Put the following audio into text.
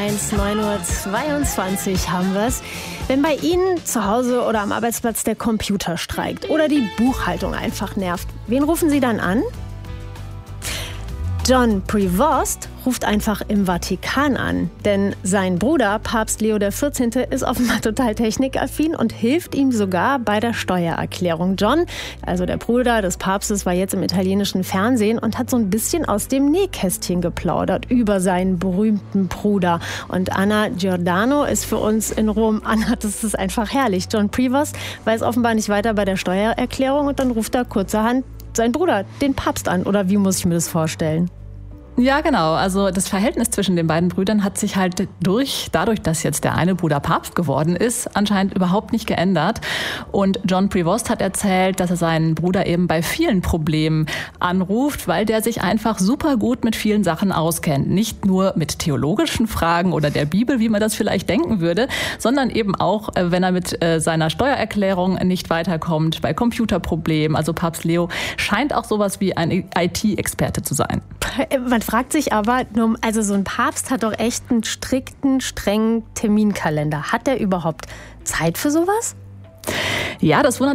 1, 9:22 Uhr haben wir es. Wenn bei Ihnen zu Hause oder am Arbeitsplatz der Computer streikt oder die Buchhaltung einfach nervt, wen rufen Sie dann an? John Prevost ruft einfach im Vatikan an, denn sein Bruder, Papst Leo XIV., ist offenbar total technikaffin und hilft ihm sogar bei der Steuererklärung. John, also der Bruder des Papstes, war jetzt im italienischen Fernsehen und hat so ein bisschen aus dem Nähkästchen geplaudert über seinen berühmten Bruder. Und Anna Giordano ist für uns in Rom. Anna, das ist einfach herrlich. John Prevost weiß offenbar nicht weiter bei der Steuererklärung und dann ruft er kurzerhand seinen Bruder, den Papst, an. Oder wie muss ich mir das vorstellen? Ja, genau. Also das Verhältnis zwischen den beiden Brüdern hat sich halt dadurch, dass jetzt der eine Bruder Papst geworden ist, anscheinend überhaupt nicht geändert. Und John Prevost hat erzählt, dass er seinen Bruder eben bei vielen Problemen anruft, weil der sich einfach super gut mit vielen Sachen auskennt. Nicht nur mit theologischen Fragen oder der Bibel, wie man das vielleicht denken würde, sondern eben auch, wenn er mit seiner Steuererklärung nicht weiterkommt, bei Computerproblemen. Also Papst Leo scheint auch sowas wie ein IT-Experte zu sein. Man fragt sich aber, also so ein Papst hat doch echt einen strikten, strengen Terminkalender. Hat der überhaupt Zeit für sowas? Ja, das wundert